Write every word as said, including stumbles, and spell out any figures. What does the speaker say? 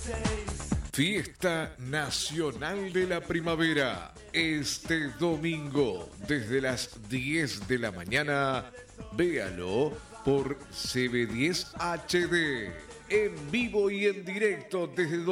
Fiesta Nacional de la Primavera. Este domingo, desde las diez de la mañana, véalo por C B diez H D. En vivo y en directo desde